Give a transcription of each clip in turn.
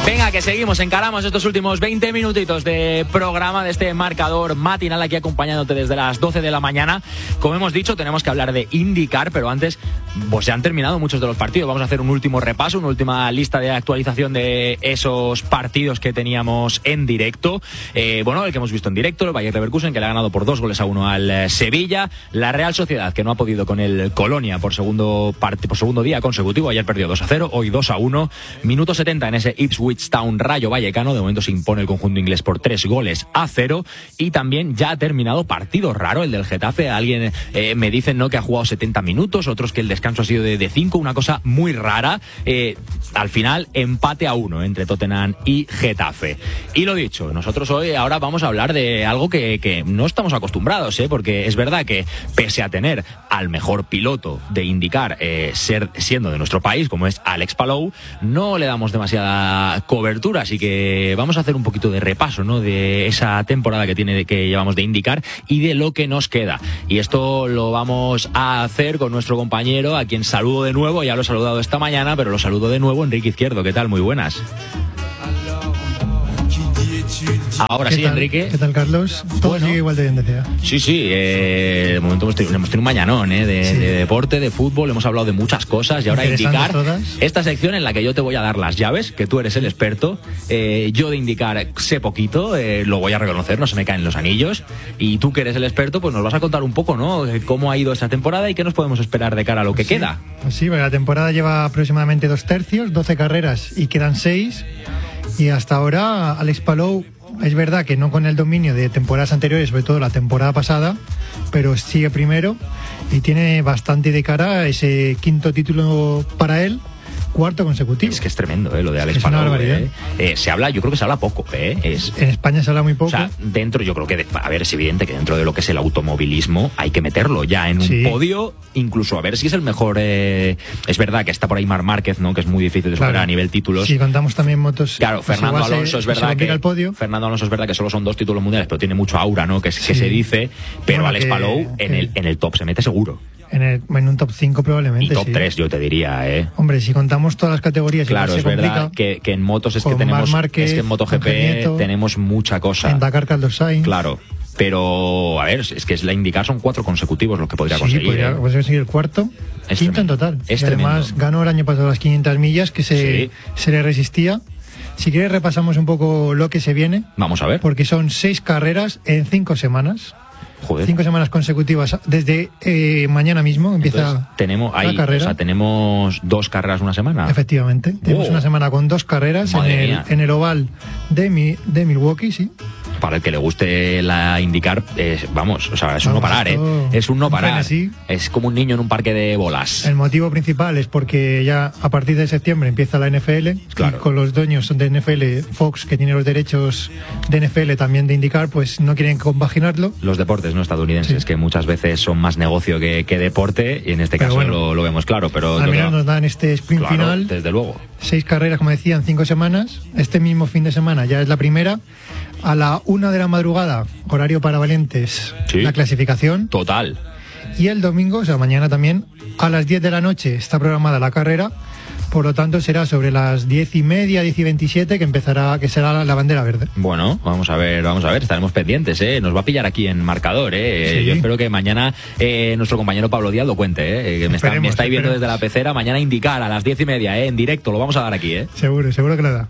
Venga, que seguimos, encaramos estos últimos 20 minutitos de programa de este marcador matinal aquí acompañándote desde las 12 de la mañana. Como hemos dicho, tenemos que hablar de IndyCar, pero antes pues ya han terminado muchos de los partidos. Vamos a hacer un último repaso, una última lista de actualización de esos partidos que teníamos en directo. Bueno, el que hemos visto en directo, el Bayer Leverkusen, que le ha ganado por 2-1 al Sevilla. La Real Sociedad, que no ha podido con el Colonia por segundo día consecutivo. Ayer perdió 2-0, hoy 2-1. Minuto 70 en ese Ipswich Town Rayo Vallecano. De momento se impone el conjunto inglés por 3-0. Y también ya ha terminado partido raro el del Getafe. Alguien me dicen, ¿no?, que ha jugado 70 minutos, otros que el descanso ha sido de 5, una cosa muy rara. Al final, empate a 1 entre Tottenham y Getafe. Y lo dicho, nosotros hoy ahora vamos a hablar de algo que no estamos acostumbrados, porque es verdad que pese a tener al mejor piloto de IndyCar siendo de nuestro país, como es Alex Palou, no le damos demasiada cobertura, así que vamos a hacer un poquito de repaso, ¿no?, de esa temporada que llevamos de IndyCar y de lo que nos queda. Y esto lo vamos a hacer con nuestro compañero, a quien saludo de nuevo. Ya lo he saludado esta mañana, pero lo saludo de nuevo, Enrique Izquierdo. ¿Qué tal? Muy buenas. Ahora sí, Enrique. ¿Qué tal, Carlos? Todo sigue igual de bien, decía. Sí, de momento hemos tenido un mañanón de deporte, de fútbol, hemos hablado de muchas cosas y ahora IndyCar, esta sección en la que yo te voy a dar las llaves, que tú eres el experto. Yo de IndyCar sé poquito, lo voy a reconocer, no se me caen los anillos, y tú que eres el experto, pues nos vas a contar un poco, ¿no?, cómo ha ido esta temporada y qué nos podemos esperar de cara a lo que queda. Pues sí, la temporada lleva aproximadamente 2 tercios, 12 carreras y quedan 6. Y hasta ahora Alex Palou, es verdad que no con el dominio de temporadas anteriores, sobre todo la temporada pasada, pero sigue primero y tiene bastante de cara a ese 5º título para él, 4º consecutivo. Es que es tremendo, lo de Alex Palou. Es una barbaridad. Yo creo que se habla poco. En España se habla muy poco. O sea, dentro, yo creo que, es evidente que dentro de lo que es el automovilismo hay que meterlo ya en un podio, incluso a ver si es el mejor. Es verdad que está por ahí Marc Márquez, ¿no?, que es muy difícil de superar a nivel títulos. Si contamos también motos. Claro, Fernando Alonso es verdad que solo son 2 títulos mundiales, pero tiene mucho aura, ¿no?, que se dice, pero Alex Palou en el top se mete seguro. En un top 5 probablemente. Y top 3 yo te diría, Hombre, si contamos todas las categorías. Claro, es verdad que en motos es que en MotoGP tenemos mucha cosa. En Dakar, Carlos Sainz. Claro, pero a ver, es que es la IndyCar, son 4 consecutivos los que podría conseguir. Podría conseguir el 4º, 5º en total. Y además ganó el año pasado las 500 millas que se le resistía. Si quieres repasamos un poco lo que se viene. Vamos a ver. Porque son 6 carreras en 5 semanas. Joder. 5 semanas consecutivas. Desde mañana mismo empieza la carrera. O sea, tenemos 2 carreras una semana. Efectivamente. Tenemos una semana con 2 carreras en el oval de Milwaukee, sí. Para el que le guste la IndyCar, es un no parar, es un no parar. Es como un niño en un parque de bolas. El motivo principal es porque ya a partir de septiembre empieza la NFL, claro. Y con los dueños de NFL, Fox, que tiene los derechos de NFL también de IndyCar, pues no quieren compaginarlo. Los deportes no estadounidenses, que muchas veces son más negocio que deporte, y en este caso lo vemos claro. Pero al menos nos dan este sprint final. Desde luego. 6 carreras, como decía, en 5 semanas. Este mismo fin de semana ya es la primera. A la 1 de la madrugada, horario para valientes, la clasificación. Total. Y el domingo, o sea, mañana también, a las 10 de la noche está programada la carrera. Por lo tanto, será sobre las 10:30, 10:27 que será la bandera verde. Bueno, vamos a ver, estaremos pendientes, nos va a pillar aquí en marcador, Sí. Yo espero que mañana nuestro compañero Pablo Díaz lo cuente, que me estáis viendo desde la pecera. Mañana IndyCar a las 10:30, en directo, lo vamos a dar aquí, Seguro que lo da.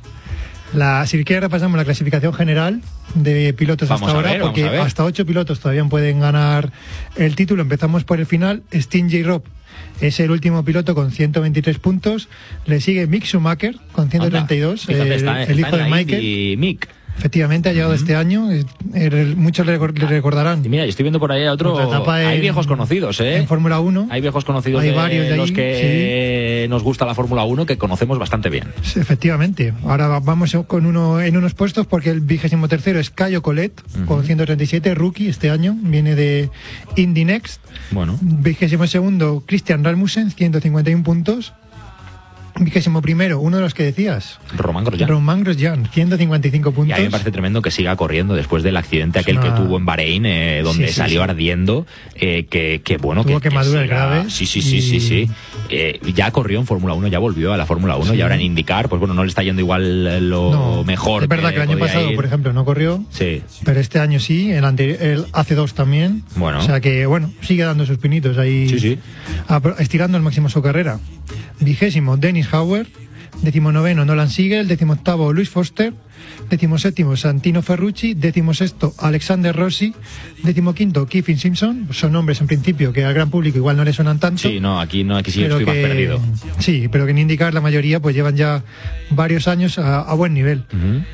Si quieres repasamos la clasificación general de pilotos hasta ahora, porque hasta 8 pilotos todavía pueden ganar el título. Empezamos por el final. Sting Robb es el último piloto con 123 puntos. Le sigue Mick Schumacher con 132, el hijo de Michael. Y Mick. Efectivamente, ha llegado este año. Muchos le recordarán. Y mira, yo estoy viendo por ahí a otro. Hay viejos conocidos, En Fórmula 1. Hay viejos conocidos. Hay varios de los que nos gusta la Fórmula 1, que conocemos bastante bien. Sí, efectivamente. Ahora vamos con uno en unos puestos, porque el 23º es Caio Collet, con 137, rookie este año. Viene de Indy Next. Bueno. 22º, Christian Rasmussen, 151 puntos. 21º, uno de los que decías. Román Grosjean. Román Grosjean, 155 puntos. Y a mí me parece tremendo que siga corriendo después del accidente aquel que tuvo en Bahrein, donde salió ardiendo, que bueno, tuvo quemaduras graves. Sí. Ya corrió en Fórmula 1, ya volvió a la Fórmula 1 y ahora en IndyCar, pues bueno, no le está yendo igual lo mejor. Es verdad que el año pasado, por ejemplo, no corrió, pero este año sí, el hace 2 también. Bueno. O sea que, bueno, sigue dando sus pinitos ahí, estirando al máximo su carrera. 20º, Dennis Hauer. 19º, Nolan Siegel. 18º, Luis Foster. 17º, Santino Ferrucci. 16º, Alexander Rossi. 15º, Kevin Simpson. Son nombres en principio que al gran público igual no le suenan tanto. Sí, no, aquí sí estoy más perdido. Sí, pero que en IndyCar la mayoría pues llevan ya varios años a buen nivel.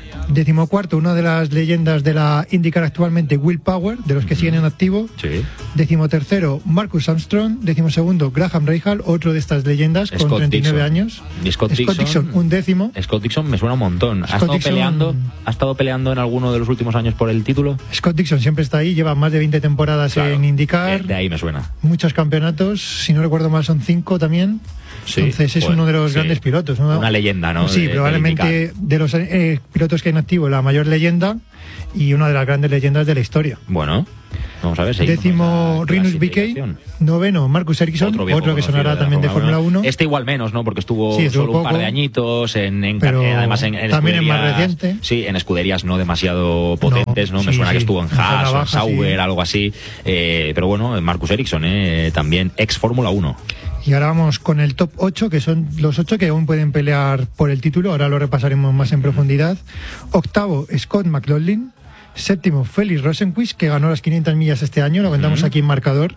14º, una de las leyendas de la IndyCar actualmente, Will Power, de los que siguen en activo. 13º, Marcus Armstrong. 12º, Graham Rahal, otro de estas leyendas con 39 años. Y Scott Dixon, un décimo. Scott Dixon me suena un montón. ¿Ha estado peleando en alguno de los últimos años por el título? Scott Dixon siempre está ahí, lleva más de 20 temporadas en IndyCar. De ahí me suena. Muchos campeonatos, si no recuerdo mal son 5 también. Sí, entonces es uno de los grandes pilotos, ¿no? Una leyenda, ¿no? Sí, probablemente de los pilotos que hay en activo, la mayor leyenda y una de las grandes leyendas de la historia. Bueno, vamos a ver. 10º, Rinus VeeKay. 9º, Marcus Ericsson, otro que sonará también de Fórmula 1. Este igual menos, ¿no? Porque estuvo solo un par de añitos, además en también es más reciente. Sí, en escuderías no demasiado potentes, ¿no? Me suena que estuvo en Haas o en Sauber, algo así. Pero bueno, Marcus Ericsson, también ex Fórmula 1. Y ahora vamos con el top 8, que son los 8 que aún pueden pelear por el título. Ahora lo repasaremos más en profundidad. 8º, Scott McLaughlin. 7º, Felix Rosenqvist, que ganó las 500 millas este año, lo contamos aquí en marcador.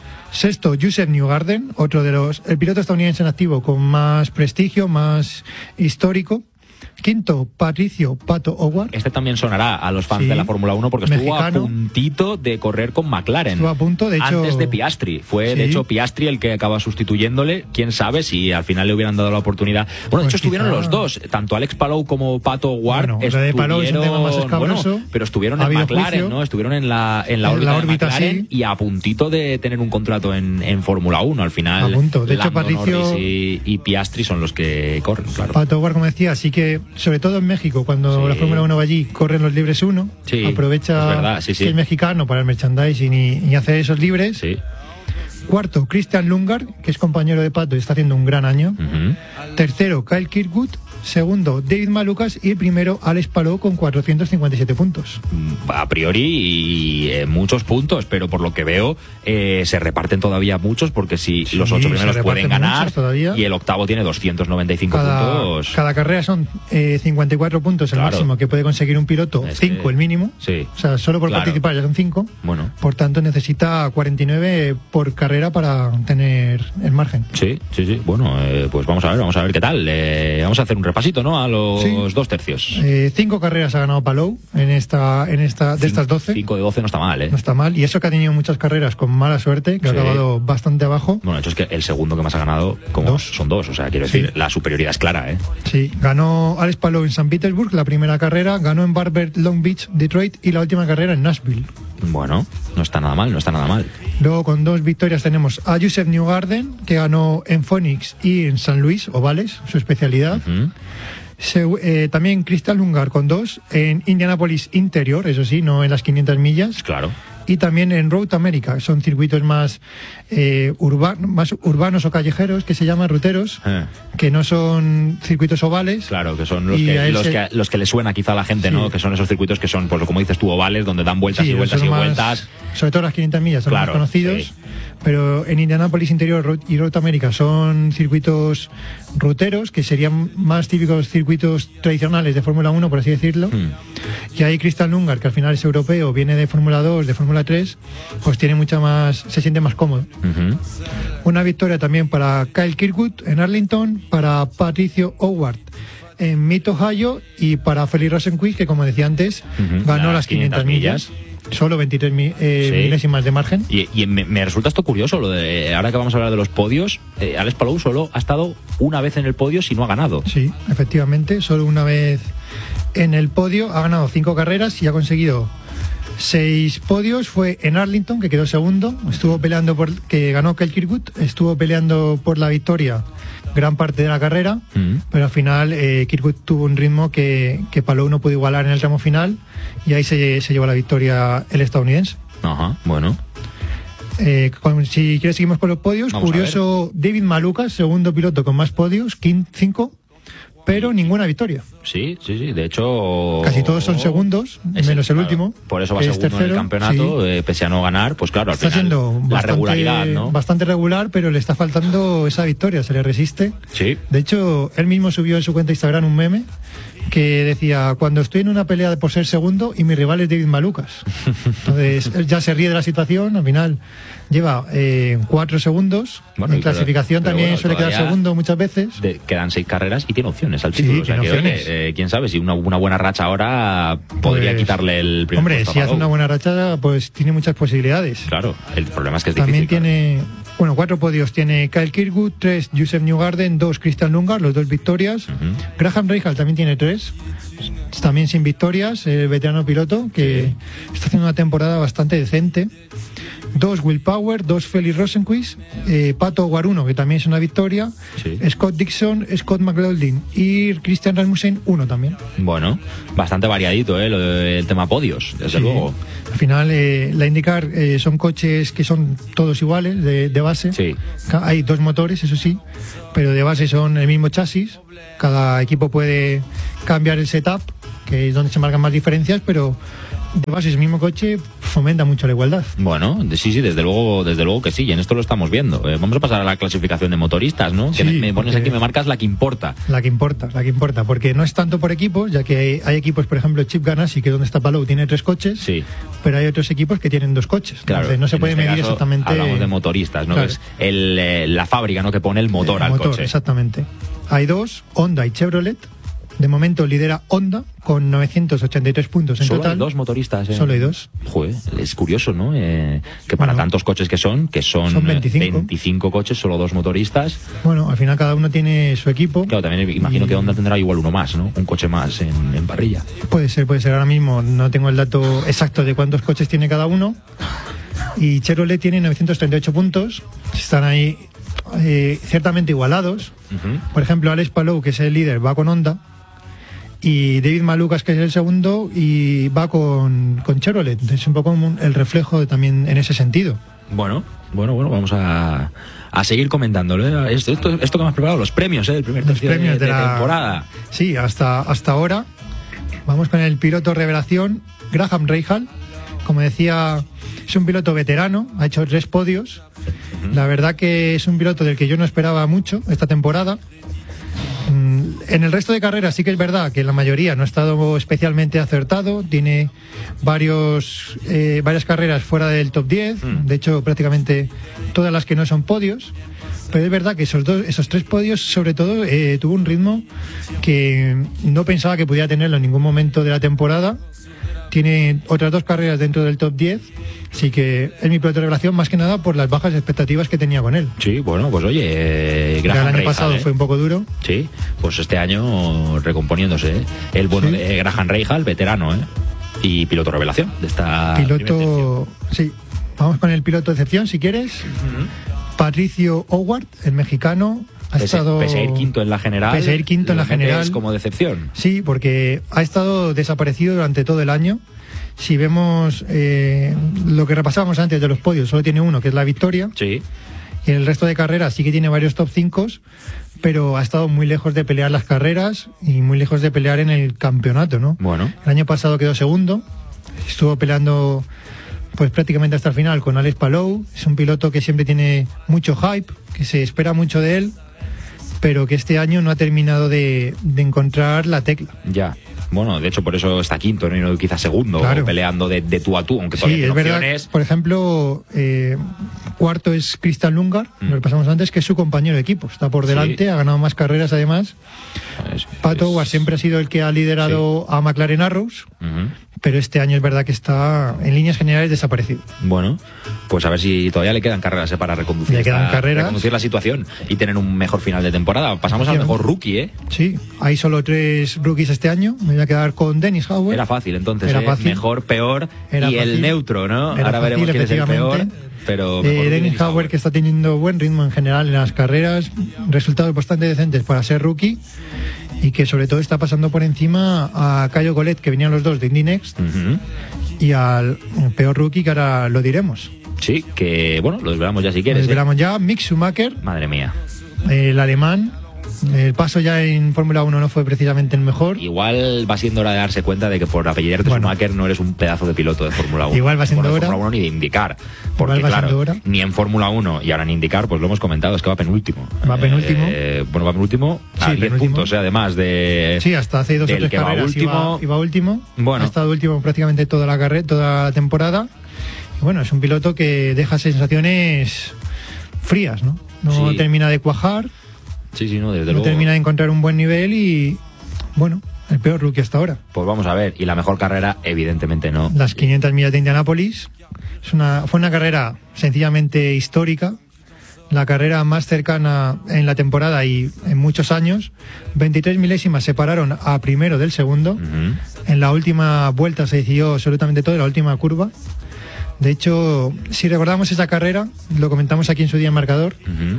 6º, Joseph Newgarden, otro de el piloto estadounidense en activo con más prestigio, más histórico. 5º, Patricio Pato Howard. Este también sonará a los fans de la Fórmula 1 porque estuvo a puntito de correr con McLaren. Estuvo a punto, de hecho, antes de Piastri. Fue de hecho Piastri el que acaba sustituyéndole. Quién sabe si al final le hubieran dado la oportunidad. Bueno, de hecho estuvieron los dos, tanto Alex Palou como Pato Howard. Bueno, de Palou es un tema más escabroso. Pero estuvieron en McLaren, ¿no? Estuvieron en la órbita de McLaren y a puntito de tener un contrato en Fórmula 1. Al final, a punto. De hecho, Patricio y Piastri son los que corren, claro. Pato Howard, como decía, así que sobre todo en México, cuando la Fórmula 1 va allí, corren los libres 1, aprovecha que es mexicano para el merchandising y hace esos libres. 4º, Christian Lundgaard, que es compañero de Pato y está haciendo un gran año. 3º, Kyle Kirkwood. 2º, David Malukas. Y el primero, Alex Palou, con 457 puntos. A priori muchos puntos, pero por lo que veo se reparten todavía muchos, porque si los 8 primeros pueden ganar y el octavo tiene 295 puntos. Cada carrera son 54 puntos el máximo que puede conseguir un piloto, 5 el mínimo. O sea, solo por participar ya son 5. Bueno. Por tanto, necesita 49 por carrera para tener el margen. Sí. Bueno, pues vamos a ver qué tal. Vamos a hacer un repasito, ¿no? A los 2 tercios. 5 carreras ha ganado Palou de estas 12. 5 de 12 no está mal, ¿eh? No está mal. Y eso que ha tenido muchas carreras con mala suerte, que ha acabado bastante abajo. Bueno, de hecho es que el segundo que más ha ganado son 2. O sea, quiero decir, la superioridad es clara, ¿eh? Sí, ganó Alex Palou en San Petersburg, la primera carrera, ganó en Barber, Long Beach, Detroit y la última carrera en Nashville. Bueno, no está nada mal. Luego con 2 victorias tenemos a Joseph Newgarden, que ganó en Phoenix y en San Luis, ovales, su especialidad. También Christian Lundgaard con 2 en Indianapolis interior, eso sí, no en las 500 millas. Claro. Y también en Road America, son circuitos más urbanos o callejeros, que se llaman ruteros, que no son circuitos ovales. Claro, que son los que le suena quizá a la gente, ¿no? Que son esos circuitos que son, pues como dices tú, ovales, donde dan vueltas y vueltas y vueltas. Sobre todo las 500 millas son más conocidos. Pero en Indianapolis interior y Road America son circuitos ruteros, que serían más típicos circuitos tradicionales de Fórmula 1, por así decirlo. Y ahí Christian Lundgaard, que al final es europeo, viene de Fórmula 2, de Fórmula 3, pues tiene se siente más cómodo. Una victoria también para Kyle Kirkwood en Arlington, para Patricio Howard en Mid Ohio y para Felix Rosenqvist, que como decía antes, ganó las 500 millas. Solo 23 milésimas de margen. Y me resulta esto curioso, lo de ahora que vamos a hablar de los podios. Alex Palou solo ha estado una vez en el podio si no ha ganado. Sí, efectivamente, solo una vez en el podio. Ha ganado 5 carreras y ha conseguido 6 podios fue en Arlington, que quedó segundo, que ganó Kyle Kirkwood, estuvo peleando por la victoria gran parte de la carrera, pero al final Kirkwood tuvo un ritmo que Palou no pudo igualar en el tramo final, y ahí se llevó la victoria el estadounidense. Ajá, bueno. Si quieres seguimos con los podios. Vamos curioso, David Malukas, segundo piloto con más podios, 5, pero ninguna victoria. Sí, de hecho... Casi todos son segundos, menos el último. Por eso va segundo tercero, en el campeonato, sí. Pese a no ganar, pues claro, al está final siendo la regularidad, ¿no? Bastante regular, pero le está faltando esa victoria, se le resiste. Sí. De hecho, él mismo subió en su cuenta de Instagram un meme que decía: cuando estoy en una pelea por ser segundo y mi rival es David Malukas. Entonces, él ya se ríe de la situación, al final lleva 4 segundos, bueno, en clasificación también suele quedar segundo muchas veces. Quedan 6 carreras y tiene opciones al título. Sí, o sea, tiene opciones. Quién sabe, si una buena racha ahora podría quitarle el primer Hombre, puesto. Si hace una buena racha, pues tiene muchas posibilidades. Claro, el problema es que es también difícil. Tiene, 4 podios tiene Kyle Kirkwood, 3 Joseph Newgarden, 2 Christian Lundgaard, los 2 victorias. Graham Rahal también tiene 3, también sin victorias, el veterano piloto que está haciendo una temporada bastante decente. 2 Will Power, 2 Felix Rosenquist, Pato Guaruno, que también es una victoria, Scott Dixon, Scott McLaughlin y Christian Rasmussen, 1 también. Bueno, bastante variadito el tema podios, desde luego. Al final, la IndyCar son coches que son todos iguales, de base. Sí. Hay 2 motores, eso sí, pero de base son el mismo chasis. Cada equipo puede cambiar el setup, que es donde se marcan más diferencias, pero de base es el mismo coche, fomenta mucho la igualdad. Bueno, sí, desde luego que sí, y en esto lo estamos viendo. Vamos a pasar a la clasificación de motoristas, ¿no? Sí, que me pones aquí, me marcas la que importa. La que importa, porque no es tanto por equipos, ya que hay equipos, por ejemplo, Chip Ganassi, que es donde está Palou, tiene 3 coches, pero hay otros equipos que tienen 2 coches. Claro, entonces no se puede medir exactamente. Hablamos de motoristas, ¿no? Claro. Es la fábrica, ¿no? Que pone el motor al coche. Exactamente. Hay 2, Honda y Chevrolet. De momento lidera Honda con 983 puntos en Solo total. Hay 2 motoristas. Solo hay 2. Joder, es curioso, ¿no? Que para tantos coches que son 25 coches, solo 2 motoristas. Bueno, al final cada uno tiene su equipo. Claro, también imagino que Honda tendrá igual uno más, ¿no? Un coche más en parrilla. Puede ser. Ahora mismo no tengo el dato exacto de cuántos coches tiene cada uno. Y Chevrolet tiene 938 puntos. Están ahí ciertamente igualados. Por ejemplo, Alex Palou, que es el líder, va con Honda, y David Malukas, que es el segundo, y va con Chevrolet. Es un poco el reflejo también en ese sentido. Bueno, vamos a seguir comentándolo. Esto que me has preparado, los premios, el primer tercio de temporada. Sí, hasta ahora. Vamos con el piloto revelación, Graham Rahal. Como decía, es un piloto veterano, ha hecho 3 podios. La verdad que es un piloto del que yo no esperaba mucho esta temporada. En el resto de carreras sí que es verdad que la mayoría no ha estado especialmente acertado. Tiene varias carreras fuera del top 10. De hecho, prácticamente todas las que no son podios. Pero es verdad que esos 3 podios, sobre todo, tuvo un ritmo que no pensaba que pudiera tenerlo en ningún momento de la temporada. Tiene otras 2 carreras dentro del top 10, así que es mi piloto de revelación más que nada por las bajas expectativas que tenía con él. Sí, bueno, pues oye, el año pasado fue un poco duro. Sí, pues este año recomponiéndose, el bueno de Graham Rahal, veterano, y piloto revelación de esta piloto. Sí, vamos con el piloto de excepción, si quieres. Patricio Howard, el mexicano. Pese a ir quinto en la general. Es como decepción. Sí, porque ha estado desaparecido durante todo el año. Si vemos lo que repasábamos antes de los podios, solo tiene 1, que es la victoria. Sí. Y en el resto de carreras sí que tiene varios top 5, pero ha estado muy lejos de pelear las carreras y muy lejos de pelear en el campeonato, ¿no? Bueno. El año pasado quedó segundo, estuvo peleando pues prácticamente hasta el final con Alex Palou. Es un piloto que siempre tiene mucho hype, que se espera mucho de él, pero que este año no ha terminado de encontrar la tecla. Ya. Bueno, de hecho por eso está quinto, ¿no? Y no quizás segundo, claro, peleando de tú a tú, aunque todavía sí, es verdad. Por ejemplo, cuarto es Christian Lundgaard, lo que pasamos antes, que es su compañero de equipo. Está por delante, ha ganado más carreras además. Pato Howard siempre ha sido el que ha liderado a McLaren Arrows, pero este año es verdad que está en líneas generales desaparecido. Bueno, Pues a ver si todavía le quedan carreras para reconducir, reconducir la situación y tener un mejor final de temporada. Pasamos al mejor rookie, ¿eh? Sí, hay solo 3 rookies este año. Me voy a quedar con Dennis Howard. Era fácil entonces, Era fácil. Mejor, peor Era y fácil. El neutro, ¿no? Era Ahora veremos fácil, quién es el peor. Pero Dennis Howard, que está teniendo buen ritmo en general en las carreras, resultados bastante decentes para ser rookie, y que sobre todo está pasando por encima a Caio Collet, que venían los dos de Indy Next, y al peor rookie, que ahora lo diremos. Sí, que bueno, lo desvelamos ya si quieres. Lo desvelamos ya. Mick Schumacher. Madre mía. El alemán. El paso ya en Fórmula 1 no fue precisamente el mejor. Igual va siendo hora de darse cuenta de que por apellidarte Schumacher no eres un pedazo de piloto de Fórmula 1. Igual va siendo hora. De Fórmula 1 ni de IndyCar. Porque claro, ni en Fórmula 1 y ahora en IndyCar, pues lo hemos comentado, es que va penúltimo. Va penúltimo. Bueno, va penúltimo a 10 puntos, además de... Sí, hasta hace 2 o 3 carreras iba último. Bueno. Ha estado último prácticamente toda la temporada. Y bueno, es un piloto que deja sensaciones frías, ¿no? No termina de cuajar. Sí, no, desde no luego. Termina de encontrar un buen nivel y, bueno, el peor rookie hasta ahora. Pues vamos a ver, y la mejor carrera, evidentemente no. Las 500 millas de Indianápolis. Fue una carrera sencillamente histórica. La carrera más cercana en la temporada y en muchos años. 23 milésimas separaron a primero del segundo. En la última vuelta se decidió absolutamente todo, en la última curva. De hecho, si recordamos esa carrera, lo comentamos aquí en su día en Marcador,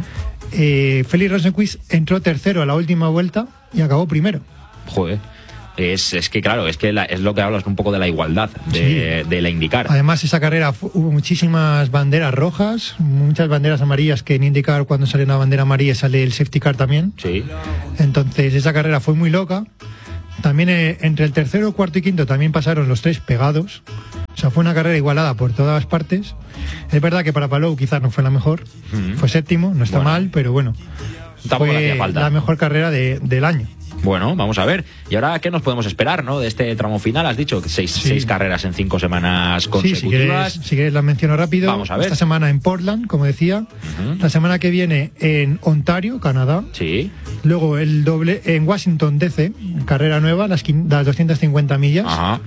Félix Rosenqvist entró tercero a la última vuelta y acabó primero. Joder. Es que claro, es lo que hablas un poco de la igualdad de la IndyCar. Además, esa carrera hubo muchísimas banderas rojas, muchas banderas amarillas, que en IndyCar cuando sale una bandera amarilla sale el safety car también. Sí. Entonces esa carrera fue muy loca. También entre el tercero, cuarto y quinto también pasaron los 3 pegados. O sea, fue una carrera igualada por todas partes. Es verdad que para Palou quizás no fue la mejor. Fue séptimo, no está mal, pero bueno. Tampoco fue hacía falta. La mejor carrera del año. Bueno, vamos a ver. ¿Y ahora qué nos podemos esperar, no? De este tramo final, has dicho, 6 carreras en 5 semanas consecutivas. Si quieres las menciono rápido. Vamos a ver. Esta semana en Portland, como decía. La semana que viene en Ontario, Canadá. Sí. Luego el doble en Washington DC, carrera nueva, las 250 millas. Ajá.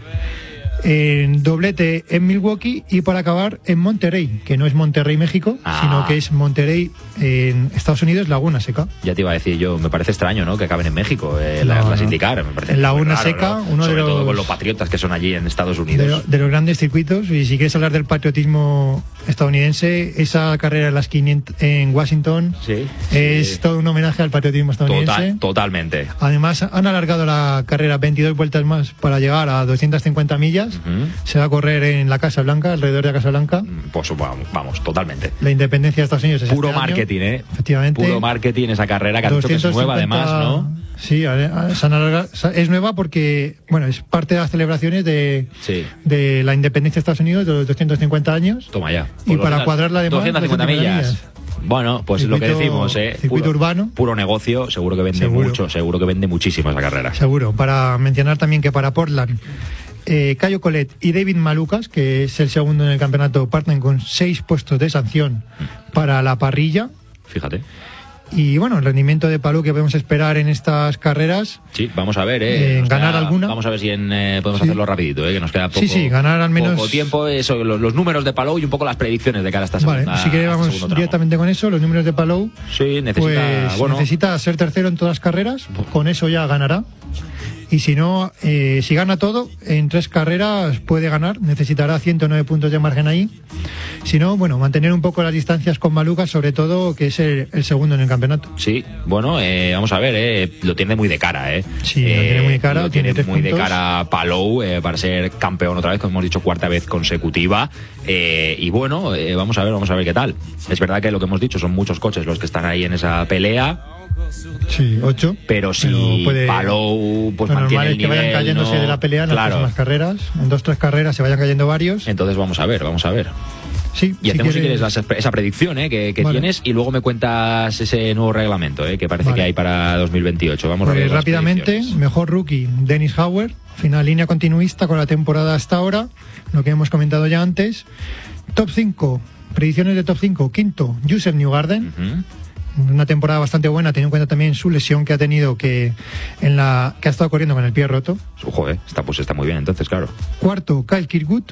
En doblete en Milwaukee y para acabar en Monterrey, que no es Monterrey, México, sino que es Monterrey en Estados Unidos, Laguna Seca. Ya te iba a decir yo, me parece extraño, ¿no? Que acaben en México, las IndyCar, me parece. En Laguna raro, Seca, ¿no? uno Sobre de los... todo con los patriotas que son allí en Estados Unidos. De los grandes circuitos, y si quieres hablar del patriotismo estadounidense, esa carrera en las 500 en Washington es todo un homenaje al patriotismo estadounidense. Totalmente. Además, han alargado la carrera 22 vueltas más para llegar a 250 millas. Se va a correr en la Casa Blanca, alrededor de la Casa Blanca. Pues vamos, totalmente. La independencia de Estados Unidos es puro este marketing, año. Efectivamente. Puro marketing esa carrera, que ha dicho que es nueva además, ¿no? Sí, es nueva porque, bueno, es parte de las celebraciones de la independencia de Estados Unidos, de los 250 años. Toma ya. Y para cuadrarla de 250 millas. Bueno, pues circuito, lo que decimos, circuito urbano. Puro negocio, seguro que vende mucho, seguro que vende muchísimo esa carrera. Seguro. Para mencionar también que para Portland, Caio Collet y David Malukas, que es el segundo en el campeonato, parten con 6 puestos de sanción para la parrilla. Fíjate. Y bueno, el rendimiento de Palou que podemos esperar en estas carreras. Sí, vamos a ver, ganar alguna. Vamos a ver si podemos hacerlo rapidito, que nos queda poco, ganar al menos poco tiempo. Eso, los números de Palou y un poco las predicciones de cara a esta segunda. Vale, si querés vamos directamente con eso, los números de Palou. Sí, necesita ser tercero en todas las carreras, con eso ya ganará. Y si no, si gana todo, en 3 carreras puede ganar, necesitará 109 puntos de margen ahí. Si no, bueno, mantener un poco las distancias con Malukas, sobre todo, que es el segundo en el campeonato. Sí, bueno, vamos a ver, lo tiene muy de cara, Sí, lo tiene muy de cara. Lo tiene muy de cara Palou para ser campeón otra vez, como hemos dicho, 4ª vez consecutiva. Y bueno, vamos a ver qué tal. Es verdad que lo que hemos dicho, son muchos coches los que están ahí en esa pelea. Sí, 8. Pero si Palou pues mantiene el nivel, que vayan cayéndose de la pelea en las próximas carreras. En 2-3 carreras se vayan cayendo varios. Entonces vamos a ver. Sí, y hacemos si quieres esa predicción que tienes, y luego me cuentas ese nuevo reglamento que parece que hay para 2028. Vamos rápidamente. Mejor rookie, Dennis Howard, final línea continuista con la temporada hasta ahora, lo que hemos comentado ya antes. Top 5, predicciones de top 5, quinto, Joseph Newgarden. Una temporada bastante buena, teniendo en cuenta también su lesión que ha tenido, que ha estado corriendo con el pie roto. Joder, está muy bien entonces, claro. Cuarto, Kyle Kirkwood,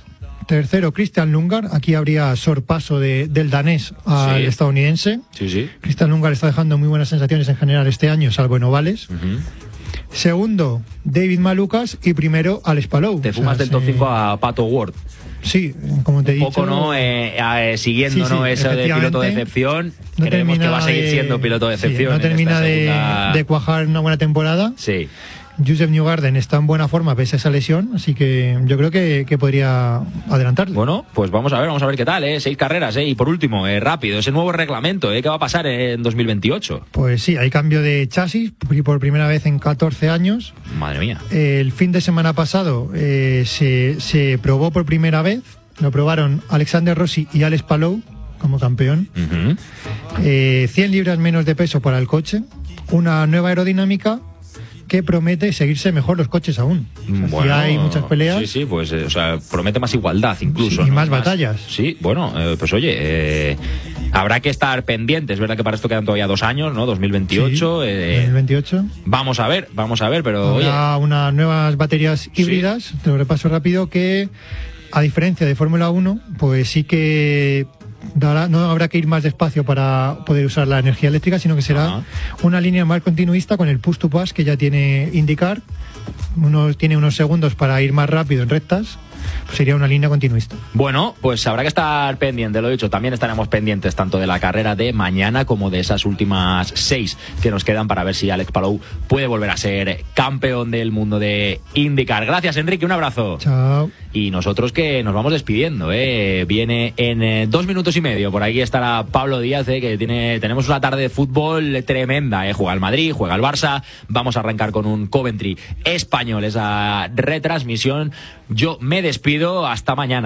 Tercero, Christian Lundgaard. Aquí habría sorpaso del danés al estadounidense. Sí. Christian Lundgaard está dejando muy buenas sensaciones en general este año, salvo en ovales. Segundo, David Malukas. Y primero, Alex Palou. Te fumas del top 5 a Pato Ward. Sí, como te he dicho. Un poco, ¿no? Siguiendo, ¿no? Eso de piloto de excepción. No creemos que va a seguir siendo piloto de excepción. No termina de cuajar una buena temporada. Sí. Joseph Newgarden está en buena forma pese a esa lesión, así que yo creo que podría adelantarle. Bueno, pues vamos a ver qué tal, 6 carreras, y por último, rápido, ese nuevo reglamento, ¿qué va a pasar en 2028? Pues sí, hay cambio de chasis por primera vez en 14 años. Madre mía. El fin de semana pasado se probó por primera vez, lo probaron Alexander Rossi y Alex Palou como campeón. 100 libras menos de peso para el coche, una nueva aerodinámica que promete seguirse mejor los coches aún. Si hay muchas peleas. Sí, pues promete más igualdad incluso. Sí, y más batallas. Sí, bueno, pues oye, habrá que estar pendientes, ¿verdad? Que para esto quedan todavía 2 años, ¿no? 2028. Sí, 2028. Vamos a ver, pero habrá unas nuevas baterías híbridas, te lo repaso rápido, que a diferencia de Fórmula 1, pues sí que no habrá que ir más despacio para poder usar la energía eléctrica, sino que será una línea más continuista con el push to pass que ya tiene IndyCar. Tiene unos segundos para ir más rápido en rectas. Pues sería una línea continuista. Bueno, pues habrá que estar pendiente, lo dicho. También estaremos pendientes tanto de la carrera de mañana como de esas últimas 6 que nos quedan para ver si Alex Palou puede volver a ser campeón del mundo de IndyCar. Gracias, Enrique, un abrazo. Chao. Y nosotros que nos vamos despidiendo, viene en 2 minutos y medio. Por aquí estará Pablo Díaz, que tenemos una tarde de fútbol tremenda. Juega el Madrid, juega el Barça. Vamos a arrancar con un Coventry Español, esa retransmisión. Yo me despido, hasta mañana.